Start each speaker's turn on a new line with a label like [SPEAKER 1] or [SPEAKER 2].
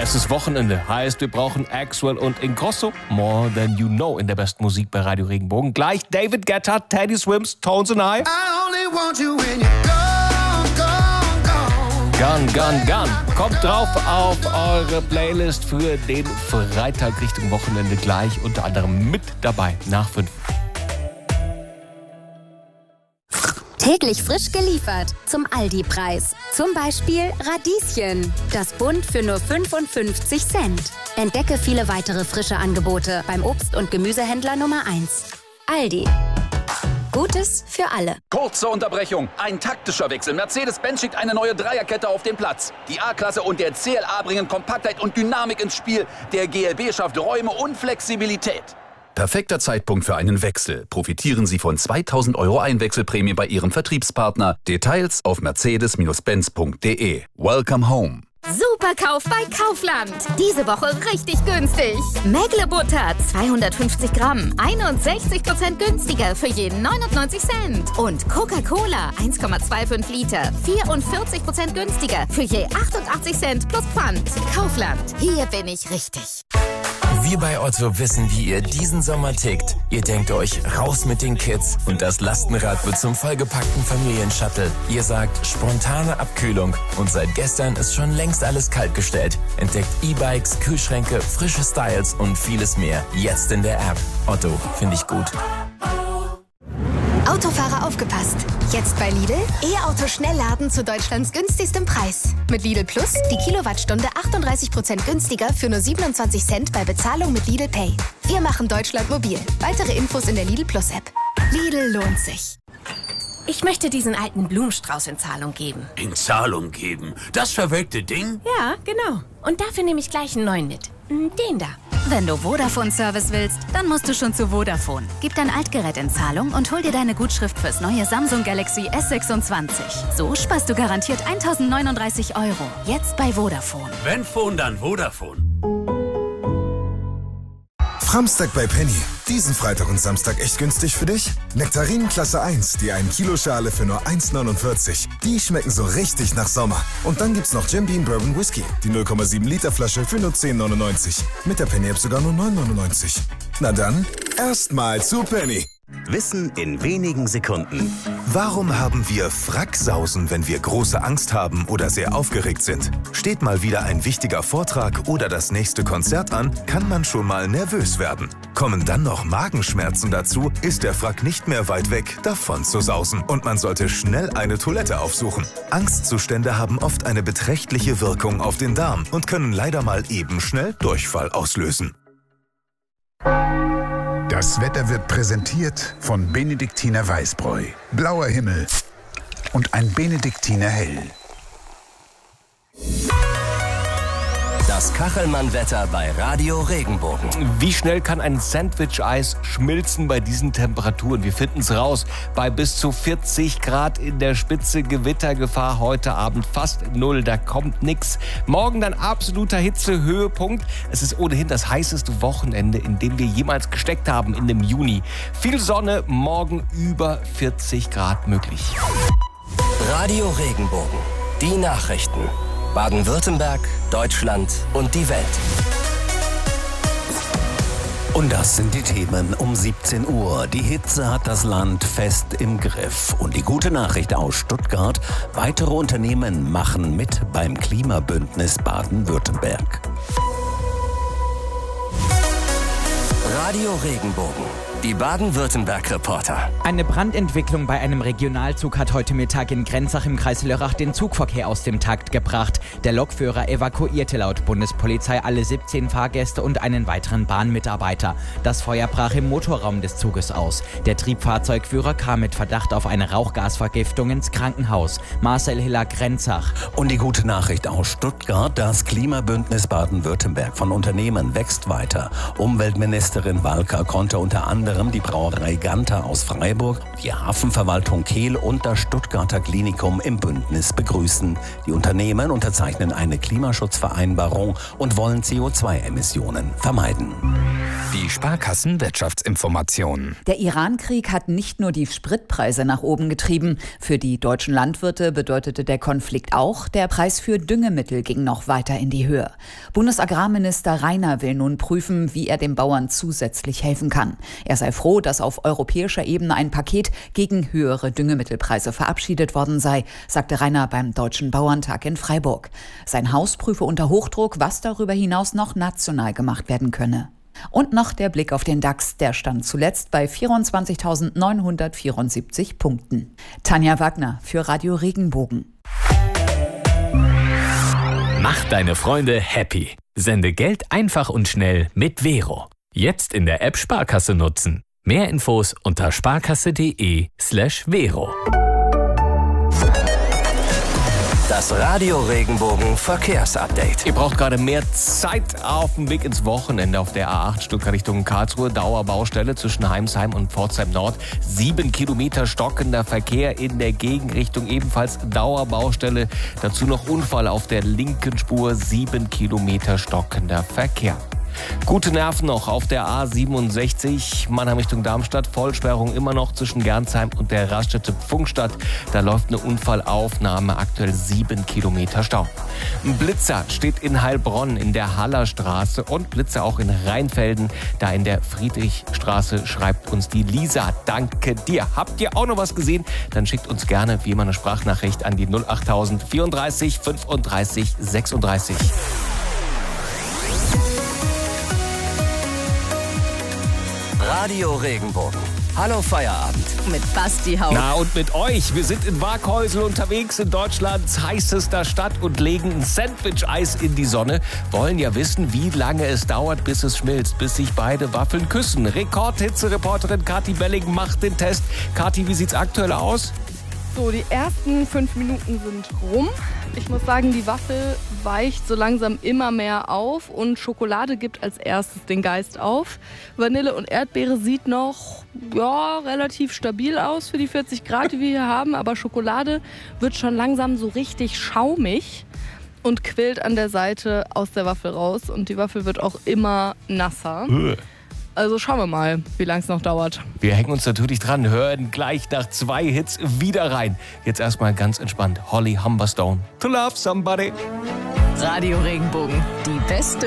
[SPEAKER 1] Es ist Wochenende, heißt wir brauchen Axwell und Ingrosso. More Than You Know in der besten Musik bei Radio Regenbogen. Gleich David Guetta, Teddy Swims, Tones and I.
[SPEAKER 2] only want you when you're gone, gone, gone.
[SPEAKER 1] Gun, Gun, Gun. Kommt drauf auf eure Playlist für den Freitag Richtung Wochenende gleich. Unter anderem mit dabei nach 5.
[SPEAKER 3] Täglich frisch geliefert zum Aldi-Preis. Zum Beispiel Radieschen. Das Bund für nur 55 Cent. Entdecke viele weitere frische Angebote beim Obst- und Gemüsehändler Nummer 1. Aldi. Gutes für alle.
[SPEAKER 4] Kurze Unterbrechung. Ein taktischer Wechsel. Mercedes-Benz schickt eine neue Dreierkette auf den Platz. Die A-Klasse und der CLA bringen Kompaktheit und Dynamik ins Spiel. Der GLB schafft Räume und Flexibilität.
[SPEAKER 5] Perfekter Zeitpunkt für einen Wechsel. Profitieren Sie von 2.000 € Einwechselprämie bei Ihrem Vertriebspartner. Details auf mercedes-benz.de. Welcome home.
[SPEAKER 6] Superkauf bei Kaufland. Diese Woche richtig günstig. Mägle-Butter 250 Gramm, 61% günstiger für jeden 99 Cent. Und Coca-Cola 1,25 Liter, 44% günstiger für je 88 Cent plus Pfand. Kaufland, hier bin ich richtig.
[SPEAKER 7] Wir bei Otto wissen, wie ihr diesen Sommer tickt. Ihr denkt euch, raus mit den Kids und das Lastenrad wird zum vollgepackten Familienshuttle. Ihr sagt, spontane Abkühlung und seit gestern ist schon längst alles kaltgestellt. Entdeckt E-Bikes, Kühlschränke, frische Styles und vieles mehr. Jetzt in der App. Otto, finde ich gut.
[SPEAKER 8] Autofahrer aufgepasst. Jetzt bei Lidl E-Auto-Schnellladen zu Deutschlands günstigstem Preis. Mit Lidl Plus die Kilowattstunde 38% günstiger für nur 27 Cent bei Bezahlung mit Lidl Pay. Wir machen Deutschland mobil. Weitere Infos in der Lidl Plus App. Lidl lohnt sich.
[SPEAKER 9] Ich möchte diesen alten Blumenstrauß in Zahlung geben.
[SPEAKER 10] In Zahlung geben? Das verwelkte Ding?
[SPEAKER 9] Ja, genau. Und dafür nehme ich gleich einen neuen mit. Den da.
[SPEAKER 3] Wenn du Vodafone-Service willst, dann musst du schon zu Vodafone. Gib dein Altgerät in Zahlung und hol dir deine Gutschrift fürs neue Samsung Galaxy S26. So sparst du garantiert 1.039 €. Jetzt bei Vodafone.
[SPEAKER 10] Wenn Phone, dann Vodafone.
[SPEAKER 11] Framstag bei Penny. Diesen Freitag und Samstag echt günstig für dich? Nektarinen Klasse 1, die 1 Kilo Schale für nur 1,49. Die schmecken so richtig nach Sommer. Und dann gibt's noch Jim Beam Bourbon Whisky, die 0,7 Liter Flasche für nur 10,99. Mit der Penny App sogar nur 9,99. Na dann, erstmal zu Penny.
[SPEAKER 12] Wissen in wenigen Sekunden. Warum haben wir Fracksausen, wenn wir große Angst haben oder sehr aufgeregt sind? Steht mal wieder ein wichtiger Vortrag oder das nächste Konzert an, kann man schon mal nervös werden. Kommen dann noch Magenschmerzen dazu, ist der Frack nicht mehr weit weg, davon zu sausen. Und man sollte schnell eine Toilette aufsuchen. Angstzustände haben oft eine beträchtliche Wirkung auf den Darm und können leider mal eben schnell Durchfall auslösen.
[SPEAKER 13] Das Wetter wird präsentiert von Benediktiner Weißbräu. Blauer Himmel und ein Benediktiner Hell.
[SPEAKER 7] Das Kachelmann-Wetter bei Radio Regenbogen.
[SPEAKER 1] Wie schnell kann ein Sandwich-Eis schmilzen bei diesen Temperaturen? Wir finden es raus. Bei bis zu 40 Grad in der Spitze, Gewittergefahr heute Abend fast 0. Da kommt nix. Morgen dann absoluter Hitzehöhepunkt. Es ist ohnehin das heißeste Wochenende, in dem wir jemals gesteckt haben in dem Juni. Viel Sonne, morgen über 40 Grad möglich.
[SPEAKER 7] Radio Regenbogen. Die Nachrichten. Baden-Württemberg, Deutschland und die Welt.
[SPEAKER 12] Und das sind die Themen um 17 Uhr. Die Hitze hat das Land fest im Griff. Und die gute Nachricht aus Stuttgart: weitere Unternehmen machen mit beim Klimabündnis Baden-Württemberg.
[SPEAKER 7] Radio Regenbogen. Die Baden-Württemberg-Reporter.
[SPEAKER 14] Eine Brandentwicklung bei einem Regionalzug hat heute Mittag in Grenzach im Kreis Lörrach den Zugverkehr aus dem Takt gebracht. Der Lokführer evakuierte laut Bundespolizei alle 17 Fahrgäste und einen weiteren Bahnmitarbeiter. Das Feuer brach im Motorraum des Zuges aus. Der Triebfahrzeugführer kam mit Verdacht auf eine Rauchgasvergiftung ins Krankenhaus. Marcel Hiller, Grenzach.
[SPEAKER 12] Und die gute Nachricht aus Stuttgart: das Klimabündnis Baden-Württemberg von Unternehmen wächst weiter. Umweltministerin Walker konnte unter anderem
[SPEAKER 15] anderem die Brauerei Ganter aus Freiburg, die Hafenverwaltung Kehl und das Stuttgarter Klinikum im Bündnis begrüßen. Die Unternehmen unterzeichnen eine Klimaschutzvereinbarung und wollen CO2-Emissionen vermeiden.
[SPEAKER 16] Die Sparkassen-Wirtschaftsinformation.
[SPEAKER 17] Der Iran-Krieg hat nicht nur die Spritpreise nach oben getrieben. Für die deutschen Landwirte bedeutete der Konflikt auch, der Preis für Düngemittel ging noch weiter in die Höhe. Bundesagrarminister Reiner will nun prüfen, wie er den Bauern zusätzlich helfen kann. Er sei froh, dass auf europäischer Ebene ein Paket gegen höhere Düngemittelpreise verabschiedet worden sei, sagte Reiner beim Deutschen Bauerntag in Freiburg. Sein Haus prüfe unter Hochdruck, was darüber hinaus noch national gemacht werden könne. Und noch der Blick auf den DAX, der stand zuletzt bei 24.974 Punkten. Tanja Wagner für Radio Regenbogen.
[SPEAKER 18] Mach deine Freunde happy. Sende Geld einfach und schnell mit Vero. Jetzt in der App Sparkasse nutzen. Mehr Infos unter sparkasse.de/Vero.
[SPEAKER 19] Das Radio Regenbogen Verkehrsupdate.
[SPEAKER 1] Ihr braucht gerade mehr Zeit auf dem Weg ins Wochenende auf der A8 Stuttgart Richtung Karlsruhe. Dauerbaustelle zwischen Heimsheim und Pforzheim Nord. 7 Kilometer stockender Verkehr in der Gegenrichtung. Ebenfalls Dauerbaustelle. Dazu noch Unfall auf der linken Spur. 7 Kilometer stockender Verkehr. Gute Nerven noch auf der A67 Mannheim Richtung Darmstadt. Vollsperrung immer noch zwischen Gernsheim und der Raststätte Pfungstadt. Da läuft eine Unfallaufnahme. Aktuell 7 Kilometer Stau. Ein Blitzer steht in Heilbronn in der Hallerstraße und Blitzer auch in Rheinfelden. Da in der Friedrichstraße schreibt uns die Lisa. Danke dir. Habt ihr auch noch was gesehen? Dann schickt uns gerne wie immer eine Sprachnachricht an die 08000 34 35 36.
[SPEAKER 19] Radio Regenbogen. Hallo Feierabend.
[SPEAKER 17] Mit Basti Haupt.
[SPEAKER 1] Na und mit euch. Wir sind in Waghäusel unterwegs, in Deutschlands heißester Stadt und legen ein Sandwich-Eis in die Sonne. Wollen ja wissen, wie lange es dauert, bis es schmilzt, bis sich beide Waffeln küssen. Rekordhitze-Reporterin Kathi Belling macht den Test. Kathi, wie sieht's aktuell aus?
[SPEAKER 20] So, die ersten 5 Minuten sind rum. Ich muss sagen, die Waffel weicht so langsam immer mehr auf und Schokolade gibt als erstes den Geist auf. Vanille und Erdbeere sieht noch relativ stabil aus für die 40 Grad, die wir hier haben, aber Schokolade wird schon langsam so richtig schaumig und quillt an der Seite aus der Waffel raus und die Waffel wird auch immer nasser. Also schauen wir mal, wie lange es noch dauert.
[SPEAKER 1] Wir hängen uns natürlich dran, hören gleich nach 2 Hits wieder rein. Jetzt erstmal ganz entspannt. Holly Humberstone. To Love Somebody.
[SPEAKER 17] Radio Regenbogen, die beste